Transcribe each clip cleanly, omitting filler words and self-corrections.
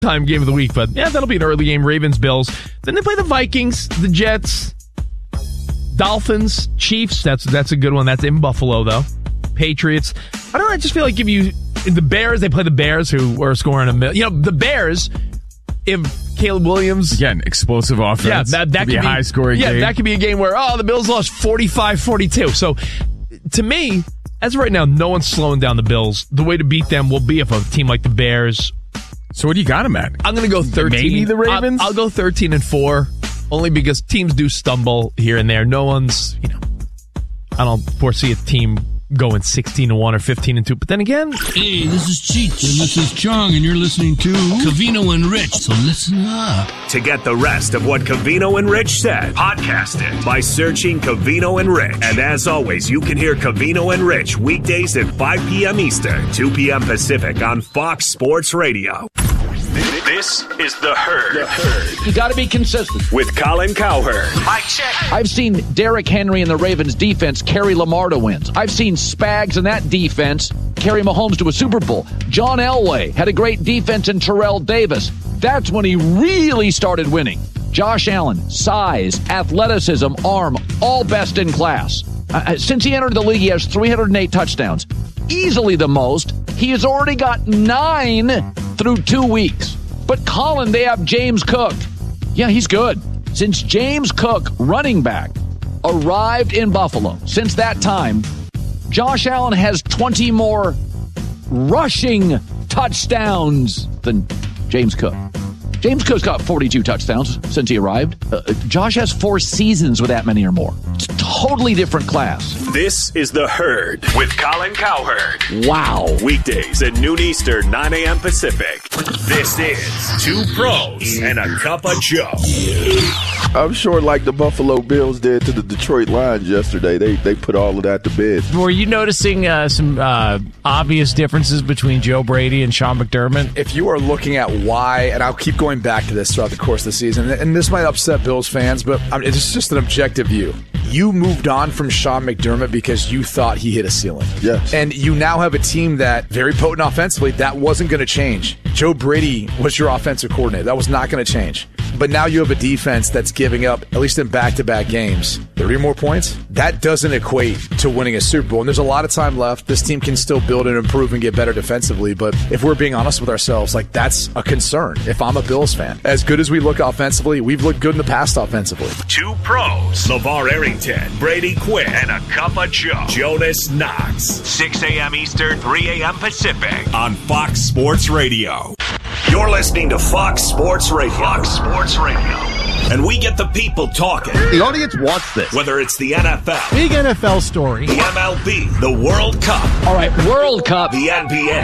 time game of the week, but yeah, that'll be an early game. Ravens, Bills. Then they play the Vikings, the Jets, Dolphins, Chiefs. That's a good one. That's in Buffalo, though. Patriots. I don't know. I just feel like if you the Bears, they play the Bears, who are scoring a million. You know, the Bears. If Caleb Williams, again, explosive offense, that could be a high scoring game. Yeah, that could be a game where the Bills lost 45-42. So, to me, as of right now, no one's slowing down the Bills. The way to beat them will be if a team like the Bears. So what do you got them at? I'm going to go 13. Maybe the Ravens? I'll go 13-4, only because teams do stumble here and there. No one's, I don't foresee a team going 16-1 or 15-2. But then again, hey, this is Cheech and this is Chong, and you're listening to Covino and Rich. So listen up. To get the rest of what Covino and Rich said, podcast it by searching Covino and Rich. And as always, you can hear Covino and Rich weekdays at 5 p.m. Eastern, 2 p.m. Pacific on Fox Sports Radio. This is The Herd. You got to be consistent. With Colin Cowherd. Mike check. I've seen Derrick Henry and the Ravens defense carry Lamar to wins. I've seen Spags and that defense carry Mahomes to a Super Bowl. John Elway had a great defense in Terrell Davis. That's when he really started winning. Josh Allen, size, athleticism, arm, all best in class. Since he entered the league, he has 308 touchdowns. Easily the most. He has already got 9 through 2 weeks. But Colin, they have James Cook. Yeah, he's good. Since James Cook, running back, arrived in Buffalo, since that time, Josh Allen has 20 more rushing touchdowns than James Cook. James Cook's got 42 touchdowns since he arrived. Josh has 4 seasons with that many or more. It's a totally different class. This is The Herd with Colin Cowherd. Wow. Weekdays at noon Eastern, 9 a.m. Pacific. This is Two Pros and a Cup of Joe. I'm sure like the Buffalo Bills did to the Detroit Lions yesterday, they put all of that to bed. Were you noticing some obvious differences between Joe Brady and Sean McDermott? If you are looking at why, and I'll keep going back to this throughout the course of the season, and this might upset Bills fans, but it's just an objective view. You moved on from Sean McDermott because you thought he hit a ceiling. Yes. And you now have a team that, very potent offensively, that wasn't going to change. Joe Brady was your offensive coordinator. That was not going to change. But now you have a defense that's giving up, at least in back-to-back games, 30 more points. That doesn't equate to winning a Super Bowl. And there's a lot of time left. This team can still build and improve and get better defensively. But if we're being honest with ourselves, that's a concern if I'm a Bills fan. As good as we look offensively, we've looked good in the past offensively. Two Pros, LeVar Arrington, Brady Quinn, and a Cup of Joe, Jonas Knox. 6 a.m. Eastern, 3 a.m. Pacific on Fox Sports Radio. You're listening to Fox Sports Radio. Fox Sports Radio. And we get the people talking. The audience wants this. Whether it's the NFL. Big NFL story. The MLB. The World Cup. All right, World Cup. The NBA.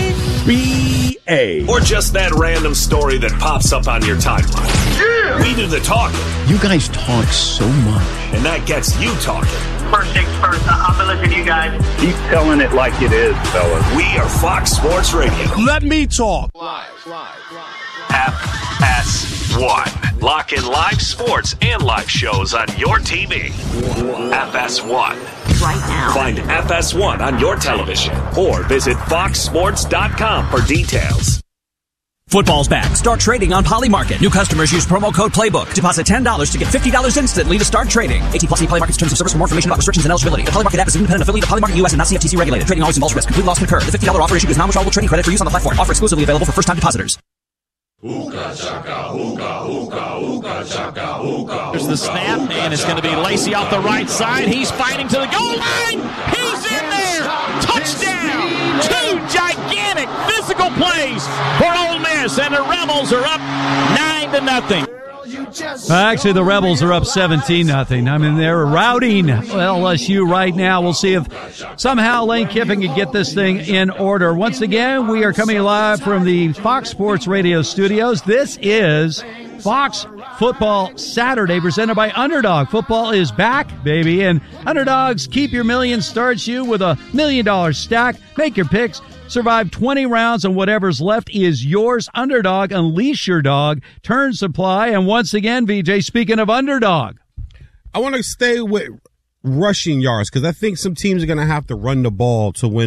The NBA. Or just that random story that pops up on your timeline. Yeah! We do the talking. You guys talk so much. And that gets you talking. First things first, I'll be listening to you guys. Keep telling it like it is, fellas. We are Fox Sports Radio. Let me talk. Live. FS1. Lock in live sports and live shows on your TV. FS1. Right now. Find FS1 on your television or visit foxsports.com for details. Football's back. Start trading on Polymarket. New customers use promo code PLAYBOOK. Deposit $10 to get $50 instantly to start trading. 18+ Polymarket's terms of service. For more information about restrictions and eligibility. The Polymarket app is an independent affiliate of Polymarket US and not CFTC regulated. Trading always involves risk. Complete loss can occur. The $50 offer issued is non-withdrawable trading credit for use on the platform. Offer exclusively available for first-time depositors. Hookah chaka, hookah, hookah, hookah chaka, hookah. There's the snap, and it's going to be Lacey off the right side. He's fighting to the goal line. He's in there. Touchdown. 2 gigantic physical plays for Ole Miss, and the Rebels are up 9-0. Actually, the Rebels are up 17-0. I mean, they're routing LSU right now. We'll see if somehow Lane Kiffin can get this thing in order. Once again, we are coming live from the Fox Sports Radio studios. This is Fox Football Saturday presented by Underdog. Football is back, baby, and Underdog's Keep Your Million starts you with a $1 million stack. Make your picks. Survive 20 rounds, and whatever's left is yours. Underdog, unleash your dog. Turn supply. And once again, VJ, speaking of Underdog, I want to stay with rushing yards because I think some teams are going to have to run the ball to win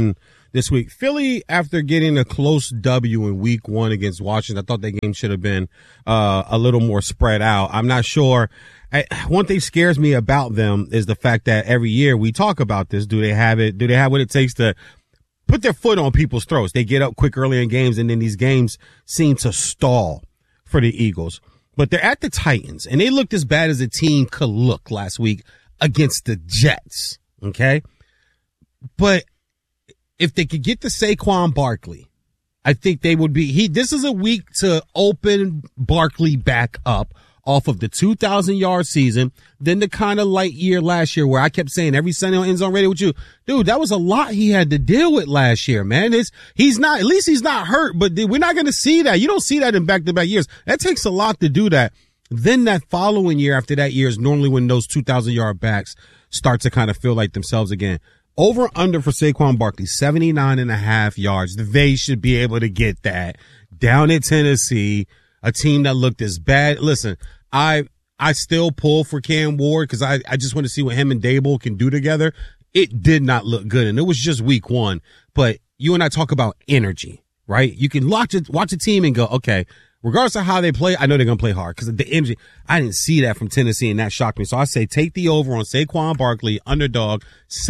this week. Philly, after getting a close W in week 1 against Washington, I thought that game should have been a little more spread out. I'm not sure. One thing scares me about them is the fact that every year we talk about this. Do they have it? Do they have what it takes to put their foot on people's throats? They get up quick early in games, and then these games seem to stall for the Eagles. But they're at the Titans, and they looked as bad as a team could look last week against the Jets. Okay? But if they could get to Saquon Barkley, I think they would be. This is a week to open Barkley back up off of the 2,000-yard season, then the kind of light year last year where I kept saying every Sunday on End Zone Radio with you, dude, that was a lot he had to deal with last year, man. At least he's not hurt, but we're not going to see that. You don't see that in back-to-back years. That takes a lot to do that. Then that following year after that year is normally when those 2,000-yard backs start to kind of feel like themselves again. Over under for Saquon Barkley, 79.5 yards. They should be able to get that down in Tennessee. A team that looked as bad. Listen, I still pull for Cam Ward because I just want to see what him and Dable can do together. It did not look good, and it was just week 1. But you and I talk about energy, right? You can watch a team and go, okay, regardless of how they play, I know they're going to play hard because the energy. I didn't see that from Tennessee, and that shocked me. So I say take the over on Saquon Barkley, underdog,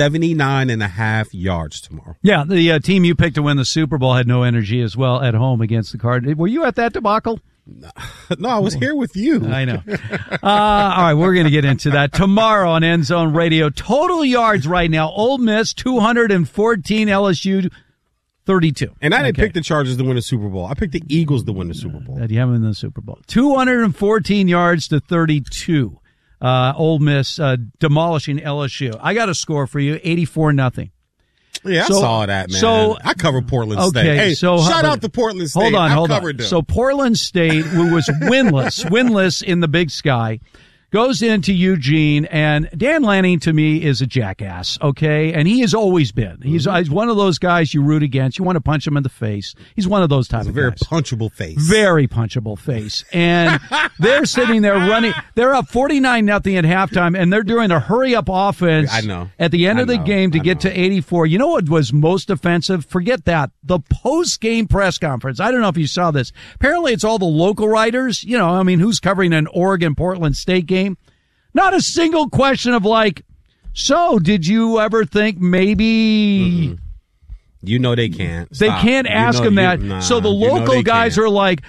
79.5 yards tomorrow. Yeah, the team you picked to win the Super Bowl had no energy as well at home against the Cardinals. Were you at that debacle? No, I was here with you. I know. All right, we're going to get into that tomorrow on End Zone Radio. Total yards right now, Ole Miss 214, LSU 32. And I didn't pick the Chargers to win the Super Bowl. I picked the Eagles to win the Super Bowl. You haven't won the Super Bowl. 214 yards to 32. Ole Miss demolishing LSU. I got a score for you, 84-0 Yeah, I saw that, man. So I covered Portland State. Hey, shout out to Portland State. Hold on. Them. So Portland State, who was winless in the Big Sky, goes into Eugene, and Dan Lanning to me is a jackass, okay? And he has always been. He's one of those guys you root against. You want to punch him in the face. He's one of those type of guys. Very punchable face. Very punchable face. And they're sitting there running. They're up 49-0 at halftime, and they're doing a hurry-up offense at the end of the game to get to 84. You know what was most offensive? Forget that. The post-game press conference. I don't know if you saw this. Apparently it's all the local writers. You know, I mean, who's covering an Oregon-Portland State game? Not a single question of like, so did you ever think maybe... Mm-hmm. You know they can't. They can't ask him that. So the local guys are like,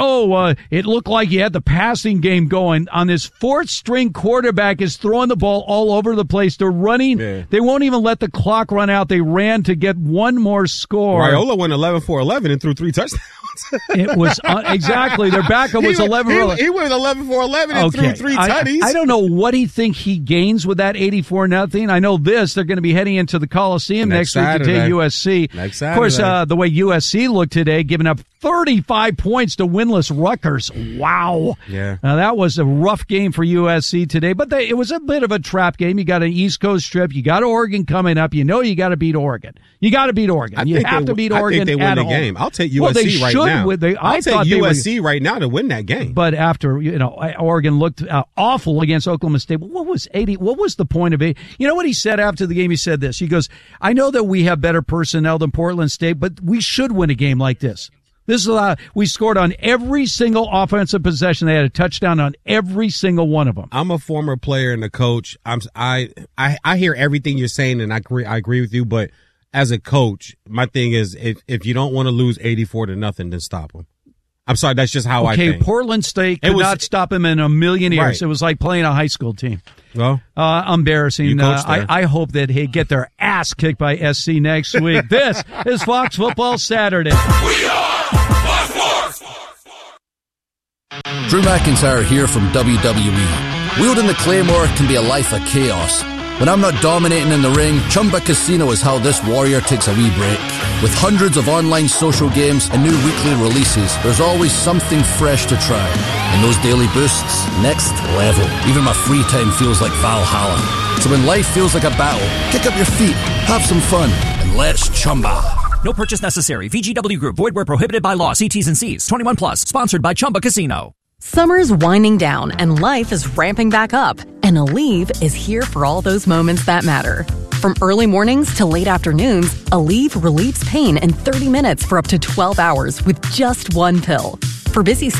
it looked like you had the passing game going. On this fourth-string quarterback is throwing the ball all over the place. They're running. Yeah. They won't even let the clock run out. They ran to get one more score. Raiola went 11 for 11 and threw 3 touchdowns. It was exactly. Their backup was 11 for 11. He went 11 for 11 and threw 3 tutties. I don't know what he think he gains with that 84-0. I know this. They're going to be heading into the Coliseum next week to take USC. Of course, the way USC looked today, giving up 35 points to winless Rutgers. Wow. Yeah. Now, that was a rough game for USC today, but it was a bit of a trap game. You got an East Coast trip. You got Oregon coming up. You know you got to beat Oregon. You got to beat Oregon. You have to beat Oregon. I think they win the game. I'll take USC right now. I'll take USC right now to win that game. But after, Oregon looked awful against Oklahoma State. What was the point of it? You know what he said after the game? He said this. He goes, I know that we have better personnel than Portland State, but we should win a game like this. This is we scored on every single offensive possession. They had a touchdown on every single one of them. I'm a former player and a coach. I hear everything you're saying, and I agree with you. But as a coach, my thing is if you don't want to lose 84-0, then stop them. I'm sorry, that's just how I think. Okay, Portland State could not stop him in a million years. Right. It was like playing a high school team. Well, embarrassing. I hope that they get their ass kicked by SC next week. This is Fox Football Saturday. We are Fox Sports. Drew McIntyre here from WWE. Wielding the Claymore can be a life of chaos. When I'm not dominating in the ring, Chumba Casino is how this warrior takes a wee break. With hundreds of online social games and new weekly releases, there's always something fresh to try. And those daily boosts, next level. Even my free time feels like Valhalla. So when life feels like a battle, kick up your feet, have some fun, and let's Chumba. No purchase necessary. VGW Group. Void where prohibited by law. See T's and C's. 21 plus. Sponsored by Chumba Casino. Summer's winding down and life is ramping back up. And Aleve is here for all those moments that matter. From early mornings to late afternoons, Aleve relieves pain in 30 minutes for up to 12 hours with just one pill. For busy